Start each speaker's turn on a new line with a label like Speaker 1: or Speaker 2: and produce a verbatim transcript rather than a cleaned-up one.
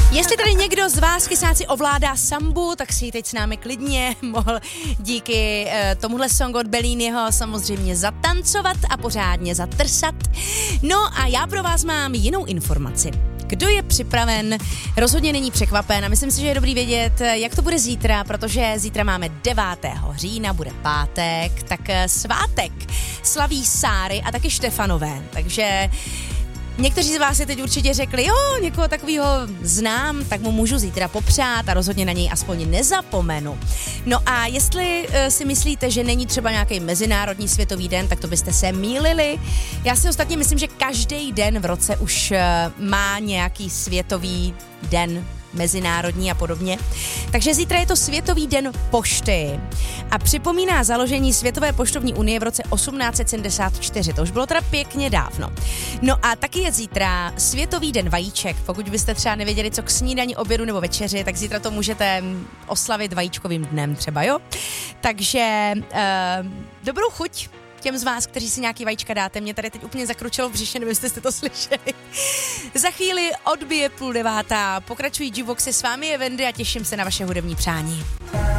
Speaker 1: Jestli tady někdo z vás, chysáci, ovládá sambu, tak si ji teď s námi klidně mohl díky eh, tomuhle songu od Belliniho samozřejmě zatancovat a pořádně zatrsat. No a já pro vás mám jinou informaci. Kdo je připraven, rozhodně není překvapen a myslím si, že je dobrý vědět, jak to bude zítra, protože zítra máme devátého října, bude pátek, tak svátek slaví Sáry a taky Štefanové, takže někteří z vás si teď určitě řekli, jo, někoho takového znám, tak mu můžu zítra popřát a rozhodně na něj aspoň nezapomenu. No a jestli uh, si myslíte, že není třeba nějaký mezinárodní světový den, tak to byste se mýlili. Já si ostatně myslím, že každý den v roce už uh, má nějaký světový den, mezinárodní a podobně. Takže zítra je to Světový den pošty a připomíná založení Světové poštovní unie v roce osmnáct set sedmdesát čtyři. To už bylo teda pěkně dávno. No a taky je zítra Světový den vajíček. Pokud byste třeba nevěděli, co k snídani, obědu nebo večeři, tak zítra to můžete oslavit vajíčkovým dnem třeba, jo? Takže uh, dobrou chuť těm z vás, kteří si nějaký vajíčka dáte. Mě tady teď úplně zakručilo v břiše, nevím, jestli jste to slyšeli. Za chvíli odbije půl devátá. Pokračují Juvoxy, s vámi je Wendy a těším se na vaše hudební přání.